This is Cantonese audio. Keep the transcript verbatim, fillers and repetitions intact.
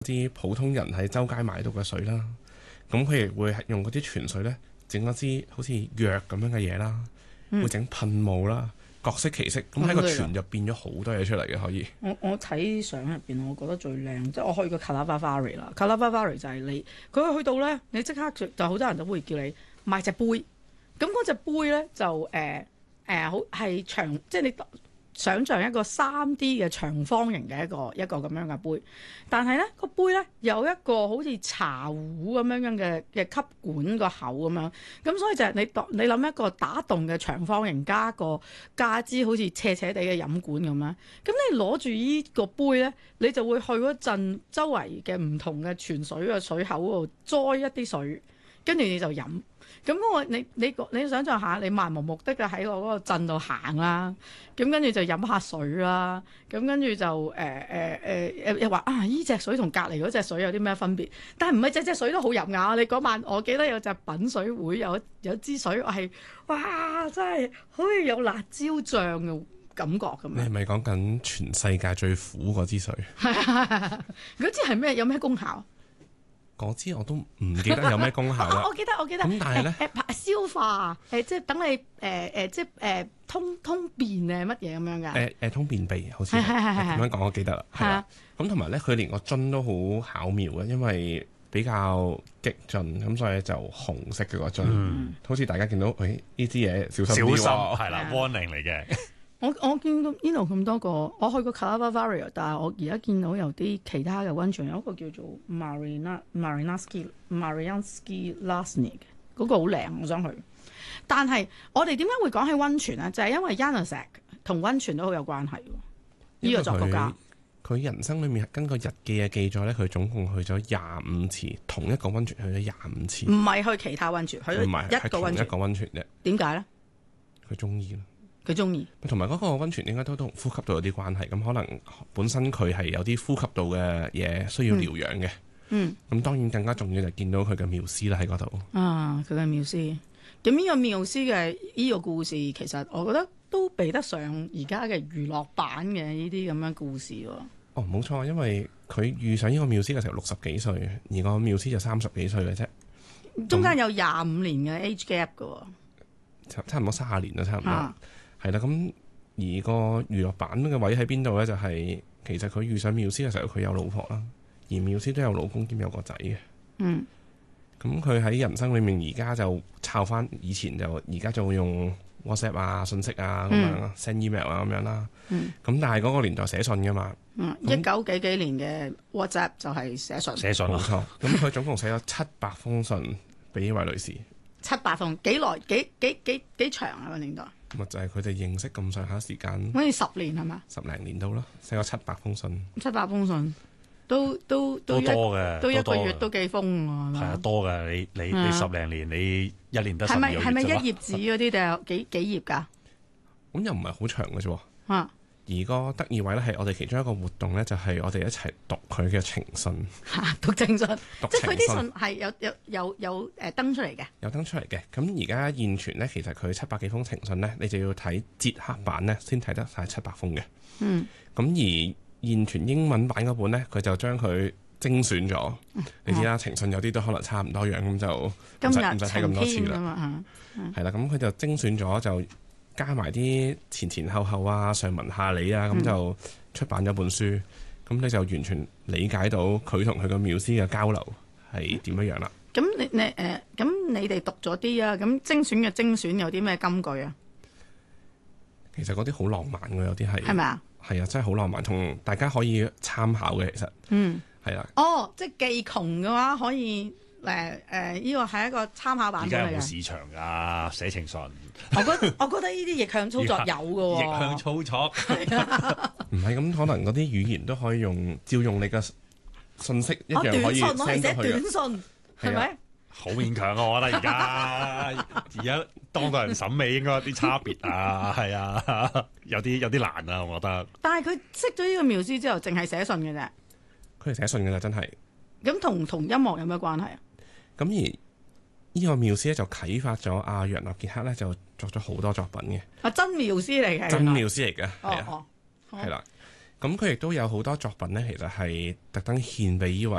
啲普通人喺周街買到嘅水啦。咁佢亦會用嗰啲泉水咧，整一支好似藥咁樣嘅嘢啦，嗯、會整噴霧啦，各式其式。咁喺個泉入變咗好多嘢出嚟嘅，可以。 我我睇相入邊，我覺得最靚，即係我去過 Calabar-Valley 啦。Calabar-Valley 就係你，佢去到咧，你即刻就就好多人都會叫你買隻杯。咁嗰隻杯咧就誒誒好係長，即係你想像一個三 D 嘅長方形嘅一個一個咁樣嘅杯，但係咧個杯咧有一個好似茶壺咁樣樣嘅嘅吸管個口咁樣，咁所以就係你當你諗一個打洞嘅長方形加個加支好似斜斜地嘅飲管咁樣，咁你攞住依個杯咧，你就會去嗰陣周圍嘅唔同嘅泉水嘅水口度載一啲水，跟住你就飲。咁嗰個你你你想象下，你漫無目的嘅喺我嗰個鎮度行啦，咁跟住就飲下水啦，咁跟住就誒誒誒誒又話啊，依隻水同隔離嗰隻水有啲咩分別？但係唔係隻隻水都好飲㗎。你嗰晚我記得有隻品水會有有支水，我係哇真係好似有辣椒醬嘅感覺咁樣。 你係咪講緊全世界最苦嗰支水？ 嗰支係咩？有咩功效？ 嗰支我都唔記得有咩功效啦、 啊。我記得，我記得。 咁但係咧， 誒誒消化誒，即係等你誒誒、呃，即係誒、呃、通通便誒乜嘢咁樣㗎？誒誒通便秘，好似係咁樣講，我記得啦。係啦。咁同埋咧，佢連個樽都好巧妙嘅，因為比較激進，咁所以就紅色嘅個樽，嗯、好似大家見到，誒呢支嘢小心啲喎， 係啦 warning 嚟嘅。 我我見到呢度咁多個，我去過 Calabar-Valley， 但係我而家見到有啲其他嘅溫泉，有一個叫做 Marina Mariansky Mariansky Lasnik 嗰個好靚，我想去。但係我哋點解會講起溫泉咧？就係、是、因為 Janáček 同溫泉都好有關係。呢個作曲家， 佢人生裏面根據日記嘅記載咧，佢總共去咗廿五次，同一個溫泉去咗廿五次。 唔係去其他溫泉，去咗一個溫泉。 一個溫泉啫。 點解咧？ 佢中意咯。 佢中意， 同埋嗰個溫泉應該都同呼吸道有啲關係，咁可能本身佢係有啲呼吸道嘅嘢需要療養嘅。嗯，咁當然更加重要就見到佢嘅繆斯啦喺嗰度。啊， 佢嘅繆斯，咁呢個繆斯嘅呢個故事，其實我覺得都比得上而家嘅娛樂版嘅呢啲咁樣故事喎。 哦，冇錯，因為佢遇上呢個繆斯嘅時候六十幾歲，而個繆斯就三十幾歲嘅啫， 中間有廿五年嘅 age gap 嘅喎， 差差唔多卅年啦，差唔多。 啊係啦，咁而個娛樂版嘅位喺邊度咧？就係、是、其實佢遇上繆斯嘅時候，佢有老婆啦，而繆斯都有老公兼有個仔嘅。嗯，咁佢喺人生裏面而家就抄翻以前就而家就會用 WhatsApp 啊、信息啊咁樣 send email 啊咁樣啦。嗯，咁但係嗰個年代寫信噶嘛。 嗯，一九幾幾年嘅 WhatsApp 就係寫信。 寫信冇錯。咁佢總共寫咗七百封信俾呢位女士。 七百封幾耐？幾幾幾幾長啊？個年代？ 咪就係佢哋認識咁上下時間， 好似十年係嘛？ 十零年到啦，寫咗七百封信。 七百封信都都都多嘅， 都一個月都幾封喎。 係啊，多嘅。你你你十零年，你一年得十二個月啫嘛。 係咪係咪一頁紙嗰啲定係幾幾頁㗎？ 咁又唔係好長嘅啫。 啊！ 而個得意位咧係我哋其中一個活動咧，就係我哋一齊讀佢嘅情信。 嚇！讀情信， 讀即係佢啲信係有有有有誒登出嚟嘅。 有登出嚟嘅。咁而家現存咧，其實佢七百幾封情信咧，你就要睇捷克版咧先睇得晒七百封嘅。嗯。咁而現存英文版嗰本咧，佢就將佢精選咗。嗯、你知啦，情信有啲都可能差唔多樣，咁就唔使唔使睇咁多次啦。係啦，咁佢就精選咗就。加埋啲前前後後啊、上文下理啊，咁、嗯、就出版咗本書，咁你就完全理解到佢同佢個繆斯嘅交流係點樣樣啦。 咁你你誒，咁、呃、你哋讀咗啲啊？咁精選嘅精選有啲咩金句啊？ 其實嗰啲好浪漫嘅，有啲係係咪啊？ 係啊，真係好浪漫，同大家可以參考嘅。其實嗯，係啊。 哦，即係既窮嘅話可以。誒誒，呢個係一個參考版本嚟嘅。 而家有冇市場㗎？寫情信， 我覺得我覺得呢啲逆向操作有嘅喎。 逆向操作唔係咁，可能嗰啲語言都可以用，照用你嘅信息一樣可以 send 寫短信，係咪？ 好勉強啊！我覺得而家而家當代人審美應該有啲差別啊，係啊，有啲有啲難啊，我覺得。 但係佢識咗呢個繆斯之後，淨係寫信嘅啫。 佢係寫信嘅咋，真係。 咁同同音樂有咩關係啊？ 咁而呢個繆斯咧就啟發咗阿楊納傑克咧就作咗好多作品嘅。 啊，真繆斯嚟嘅， 真繆斯嚟嘅，係啊， 哦， 係啦。 咁佢亦都有好多作品咧，其實係特登獻俾呢位